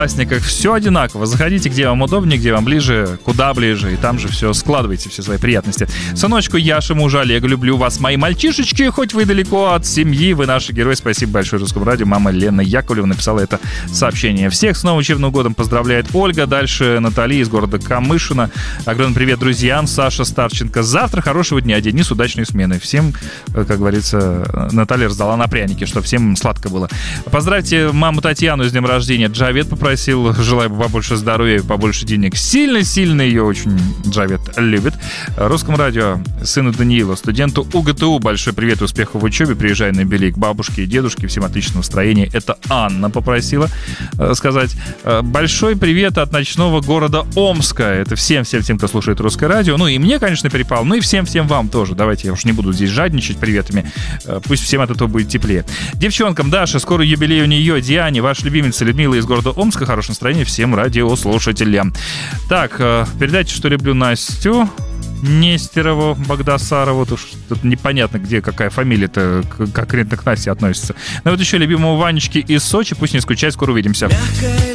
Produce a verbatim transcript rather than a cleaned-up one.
праздниках все одинаково. Заходите, где вам удобнее, где вам ближе, куда ближе, и там же все складывайте, все свои приятности. Сыночку Яше, мужу Олега, люблю вас, мои мальчишечки, хоть вы далеко от семьи, вы наши герои. Спасибо большое Русскому радио. Мама Лена Яковлева написала это сообщение. Всех с новым учебным годом поздравляет Ольга. Дальше Наталья из города Камышино. Огромный привет друзьям. Саша Старченко. Завтра хорошего дня. Денис, удачной смены. Всем, как говорится, Наталья раздала на пряники, чтобы всем сладко было. Поздравьте маму Татьяну с днем рождения. Джавет попросил. Желаю побольше здоровья и побольше денег. Сильно-сильно ее очень Джавет любит. Русскому радио сыну Даниилу, студенту УГТУ, большой привет, успехов в учебе. Приезжай на юбилей к бабушке и дедушке. Всем отличного настроения. Это Анна попросила э, сказать. Большой привет от ночного города Омска. Это всем-всем-всем, кто слушает Русское радио. Ну и мне, конечно, перепал. Ну и всем-всем вам тоже. Давайте я уж не буду здесь жадничать приветами. Пусть всем от этого будет теплее. Девчонкам, Даша, скоро юбилей у нее. Диане, ваша любимица Людмила из города Омска. Хорошее настроение всем радиослушателям. Так, передайте, что люблю Настю Нестерову Багдасарову. Тут, тут непонятно, где какая фамилия-то конкретно к Насте относится. Ну вот еще любимого Ванечки из Сочи. Пусть не скучает, скоро увидимся.